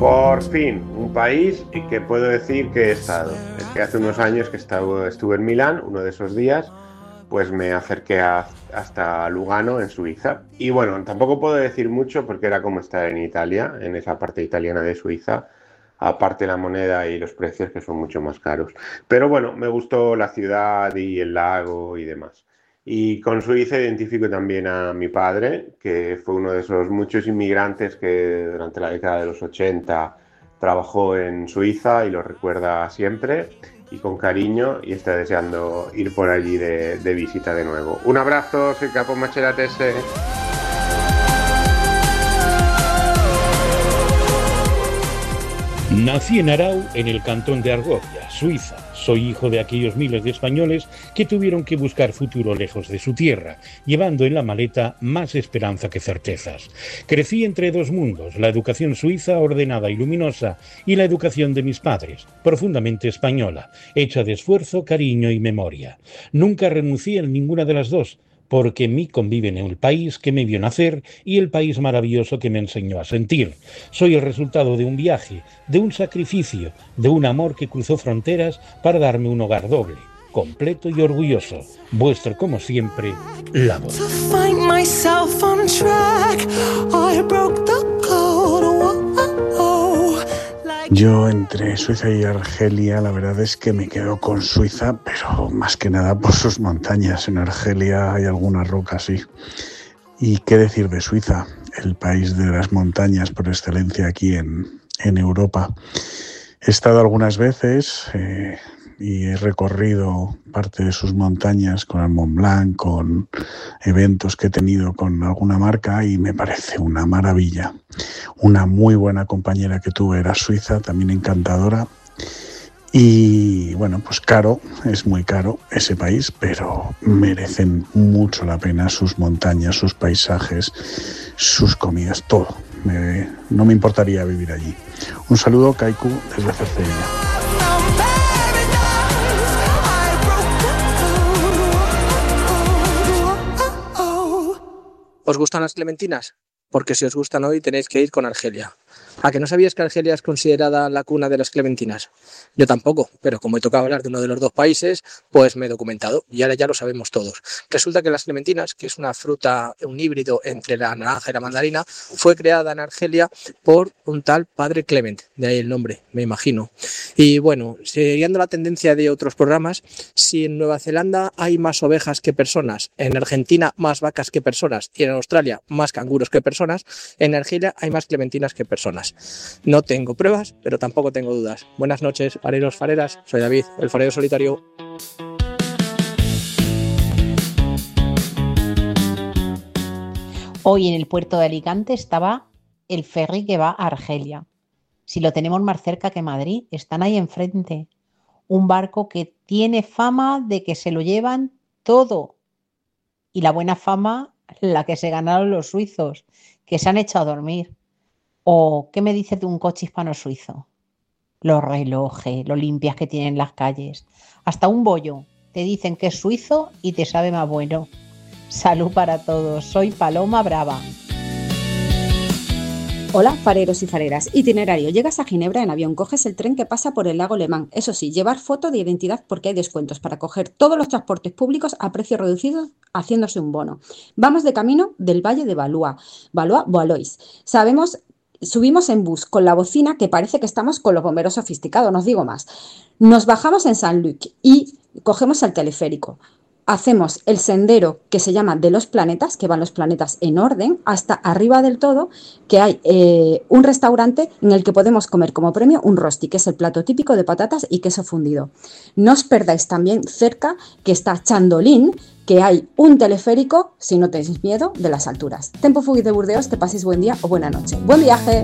Por fin, un país que puedo decir que he estado. Es que hace unos años que estuve en Milán, uno de esos días, pues me acerqué hasta Lugano, en Suiza. Y bueno, tampoco puedo decir mucho porque era como estar en Italia, en esa parte italiana de Suiza, aparte la moneda y los precios que son mucho más caros. Pero bueno, me gustó la ciudad y el lago y demás. Y con Suiza identifico también a mi padre, que fue uno de esos muchos inmigrantes que durante la década de los 80 trabajó en Suiza y lo recuerda siempre y con cariño y está deseando ir por allí de visita de nuevo. Un abrazo, soy Capo Macheratese. Nací en Arau, en el cantón de Argovia, Suiza. Soy hijo de aquellos miles de españoles que tuvieron que buscar futuro lejos de su tierra, llevando en la maleta más esperanza que certezas. Crecí entre dos mundos, la educación suiza ordenada y luminosa y la educación de mis padres, profundamente española, hecha de esfuerzo, cariño y memoria. Nunca renuncié en ninguna de las dos, porque en mí conviven el país que me vio nacer y el país maravilloso que me enseñó a sentir. Soy el resultado de un viaje, de un sacrificio, de un amor que cruzó fronteras para darme un hogar doble, completo y orgulloso. Vuestro, como siempre, Lavo. Yo entre Suiza y Argelia, la verdad es que me quedo con Suiza, pero más que nada por sus montañas. En Argelia hay algunas rocas, sí. ¿Y qué decir de Suiza? El país de las montañas por excelencia aquí en Europa. He estado algunas veces y he recorrido parte de sus montañas con el Mont Blanc, con eventos que he tenido con alguna marca y me parece una maravilla. Una muy buena compañera que tuve era suiza, también encantadora. Y bueno, pues caro, es muy caro ese país, pero merecen mucho la pena sus montañas, sus paisajes, sus comidas, todo. No me importaría vivir allí. Un saludo, Kaiku, desde Cerceña. ¿Os gustan las clementinas? Porque si os gustan hoy tenéis que ir con Argelia. ¿A que no sabías que Argelia es considerada la cuna de las clementinas? Yo tampoco, pero como he tocado hablar de uno de los dos países, pues me he documentado y ahora ya lo sabemos todos. Resulta que las clementinas, que es una fruta, un híbrido entre la naranja y la mandarina, fue creada en Argelia por un tal padre Clement, de ahí el nombre, me imagino. Y bueno, siguiendo la tendencia de otros programas, si en Nueva Zelanda hay más ovejas que personas, en Argentina más vacas que personas y en Australia más canguros que personas, en Argelia hay más clementinas que personas. No tengo pruebas, pero tampoco tengo dudas. Buenas noches, fareros, fareras. Soy David, el farero solitario. Hoy en el puerto de Alicante estaba el ferry que va a Argelia. Si lo tenemos más cerca que Madrid, están ahí enfrente. Un barco que tiene fama de que se lo llevan todo. Y la buena fama, la que se ganaron los suizos, que se han echado a dormir. ¿O qué me dices de un coche hispano-suizo? Los relojes, lo limpias que tienen las calles. Hasta un bollo. Te dicen que es suizo y te sabe más bueno. Salud para todos. Soy Paloma Brava. Hola, fareros y fareras. Itinerario. Llegas a Ginebra en avión, coges el tren que pasa por el lago Le Mans. Eso sí, llevar foto de identidad porque hay descuentos para coger todos los transportes públicos a precio reducido haciéndose un bono. Vamos de camino del Valle de Valois, Valois. Subimos en bus con la bocina que parece que estamos con los bomberos sofisticados, no os digo más. Nos bajamos en Saint-Luc y cogemos el teleférico. Hacemos el sendero que se llama de los planetas, que van los planetas en orden, hasta arriba del todo, que hay un restaurante en el que podemos comer como premio un rosti, que es el plato típico de patatas y queso fundido. No os perdáis también cerca que está Chandolín, que hay un teleférico, si no tenéis miedo, de las alturas. Tempo Fugit de Burdeos, que paséis buen día o buena noche. ¡Buen viaje!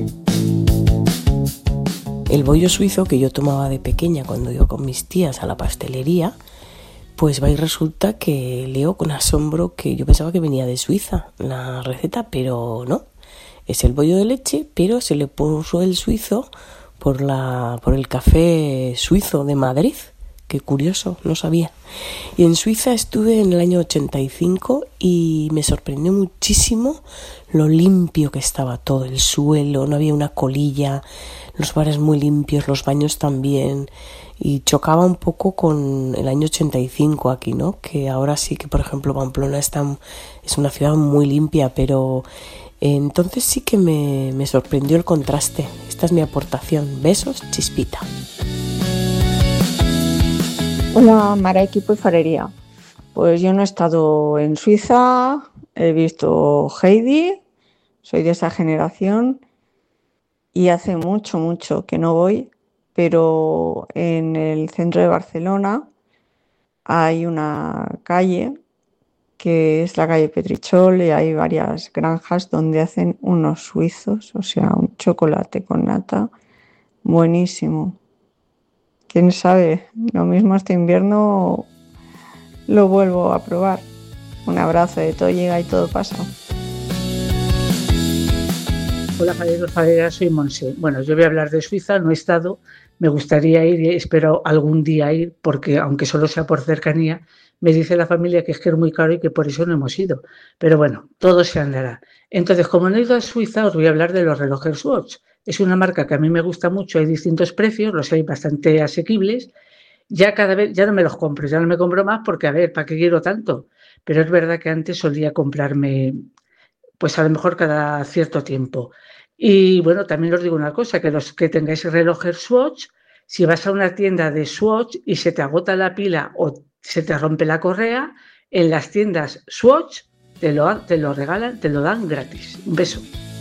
El bollo suizo que yo tomaba de pequeña cuando iba con mis tías a la pastelería, pues va y resulta que leo con asombro que yo pensaba que venía de Suiza la receta, pero no. Es el bollo de leche, pero se le puso el suizo por el café suizo de Madrid. Qué curioso, no sabía. Y en Suiza estuve en el año 85 y me sorprendió muchísimo lo limpio que estaba todo, el suelo, no había una colilla, los bares muy limpios, los baños también, y chocaba un poco con el año 85 aquí, ¿no? Que ahora sí que, por ejemplo, Pamplona es una ciudad muy limpia, pero entonces sí que me sorprendió el contraste. Esta es mi aportación. Besos, Chispita. Hola, Mara, equipo y farería. Pues yo no he estado en Suiza, he visto Heidi, soy de esa generación y hace mucho, mucho que no voy, pero en el centro de Barcelona hay una calle que es la calle Petrichol y hay varias granjas donde hacen unos suizos, o sea, un chocolate con nata buenísimo. Quién sabe, lo mismo este invierno lo vuelvo a probar. Un abrazo, de todo llega y todo pasa. Hola, fareros, soy Monse. Bueno, yo voy a hablar de Suiza, no he estado, me gustaría ir y espero algún día ir, porque aunque solo sea por cercanía, me dice la familia que es muy caro y que por eso no hemos ido. Pero bueno, todo se andará. Entonces, como no he ido a Suiza, os voy a hablar de los relojes Swatch. Es una marca que a mí me gusta mucho, hay distintos precios, los hay bastante asequibles. Ya cada vez, ya no me los compro, ya no me compro más porque, a ver, ¿para qué quiero tanto? Pero es verdad que antes solía comprarme, pues a lo mejor cada cierto tiempo. Y bueno, también os digo una cosa, que los que tengáis relojes Swatch, si vas a una tienda de Swatch y se te agota la pila o se te rompe la correa, en las tiendas Swatch te lo regalan, te lo dan gratis. Un beso.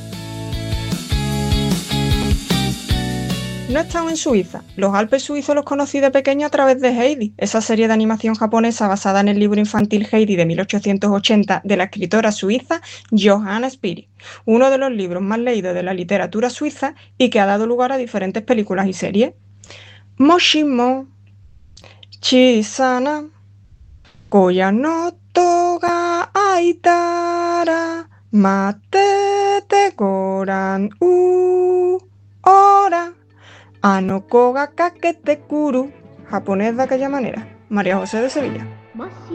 No he estado en Suiza. Los Alpes suizos los conocí de pequeña a través de Heidi, esa serie de animación japonesa basada en el libro infantil Heidi de 1880 de la escritora suiza Johanna Spiri, uno de los libros más leídos de la literatura suiza y que ha dado lugar a diferentes películas y series. Moshimo, Chisana, Koya no Toga Aitara, Matete Goran Ora. Ano koga kakete kuru, japonés de aquella manera. María José de Sevilla.